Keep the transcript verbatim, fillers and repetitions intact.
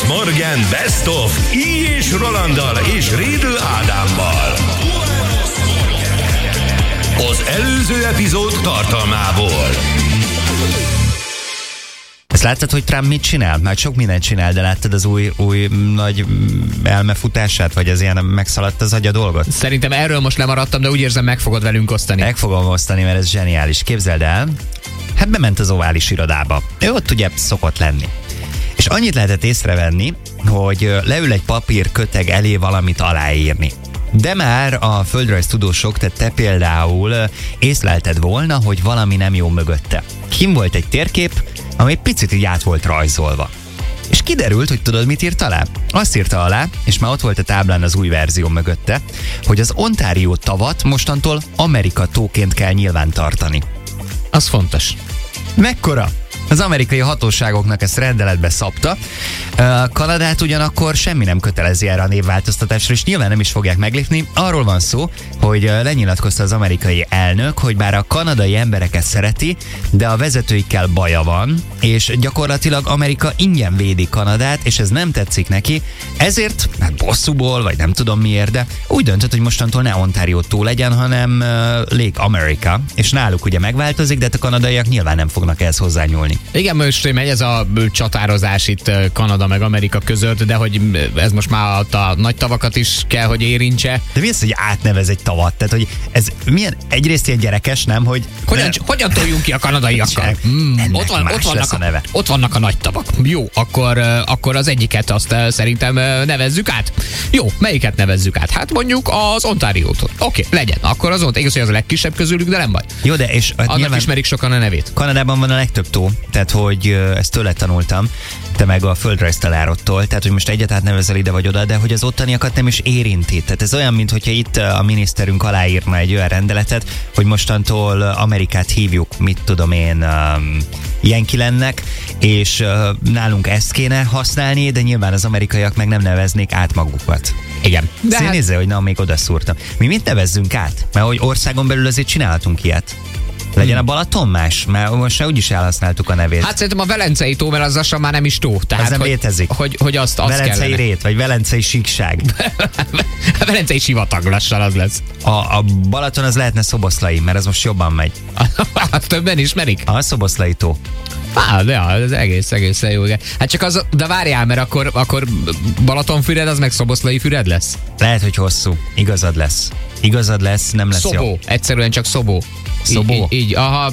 Morgan Best of I. és Rolanddal és Riedl Ádámmal. Az előző epizód tartalmából. Ezt láttad, hogy Trump mit csinál? Már sok mindent csinál, de láttad az új, új nagy elmefutását, vagy az ilyen megszaladt az agya dolgot? Szerintem erről most lemaradtam, de úgy érzem, meg fogod velünk osztani. Meg fogom osztani, mert ez zseniális. Képzeld el, hát bement az ovális irodába. Ő ott ugye szokott lenni. És annyit lehetett észrevenni, hogy leül egy papír köteg elé valamit aláírni. De már a földrajztudósok, tehát te például észlelted volna, hogy valami nem jó mögötte. Kim volt egy térkép, ami egy picit így át volt rajzolva. És kiderült, hogy tudod, mit írt alá? Azt írta alá, és már ott volt a táblán az új verzió mögötte, hogy az Ontario tavat mostantól Amerika tóként kell nyilván tartani. Az fontos. Mekkora? Az amerikai hatóságoknak ezt rendeletbe szabta. Kanadát ugyanakkor semmi nem kötelezi erre a névváltoztatásra, és nyilván nem is fogják meglépni. Arról van szó, hogy lenyilatkozta az amerikai elnök, hogy bár a kanadai embereket szereti, de a vezetőikkel baja van, és gyakorlatilag Amerika ingyen védi Kanadát, és ez nem tetszik neki, ezért, hát bosszúból, vagy nem tudom miért, de úgy döntött, hogy mostantól ne Ontario-tó legyen, hanem uh, Lake America, és náluk ugye megváltozik, de a kanadaiak nyilván nem fognak ehhez hozzányúlni. Igen, most megy ez a csatározás itt Kanada meg Amerika között, de hogy ez most már a nagy tavakat is kell, hogy érintse. De mi az, hogy átnevez egy tavat? Tehát, hogy ez milyen egyrészt ilyen gyerekes, nem? Hogy hogyan, ne... hogyan toljunk ki a kanadaiakkal? Mm, ott, van, ott, vannak a, ott vannak a nagy tavak. Jó, akkor, akkor az egyiket azt szerintem nevezzük át. Jó, melyiket nevezzük át? Hát mondjuk az Ontáriót. Oké, okay, legyen. Akkor az ott, igaz, hogy az a legkisebb közülük, de nem baj. Jó, de és annak nyilván ismerik sokan a nevét. Kanadában van a legtöbb tó, tehát hogy ezt tőle tanultam, te meg a földrajztanárodtól, tehát hogy most egyet átnevezel ide vagy oda, de hogy az ottaniakat nem is érinti. Tehát ez olyan, mintha itt a miniszterünk aláírna egy olyan rendeletet, hogy mostantól Amerikát hívjuk, mit tudom én, um, Yankeelennek, és uh, nálunk ezt kéne használni, de nyilván az amerikaiak meg nem neveznék át magukat. Igen. De hát... nézze, hogy na, még odaszúrtam. Mi mit nevezzünk át? Mert hogy országon belül azért csinálhatunk ilyet. Legyen a Balaton más? Mert most se úgyis elhasználtuk a nevét. Hát szerintem a Velencei tó, mert az lassan már nem is tó. Tehát, ez nem hogy, létezik. Hogy, hogy azt, azt Velencei kellene. rét, vagy Velencei síkság. A Velencei sivatag lassan az lesz. A, a Balaton az lehetne Szoboszlai, mert az most jobban megy. Többen ismerik? A Szoboszlai tó. Á, de az egész, egészen jó. Hát csak az, de várjál, mert akkor, akkor Balatonfüred, az meg Szoboszlai Füred lesz? Lehet, hogy hosszú. Igazad lesz. Igazad lesz, nem lesz Szobó. jó. Egyszerűen csak Szobó. Szobó? Így, így, így, aha.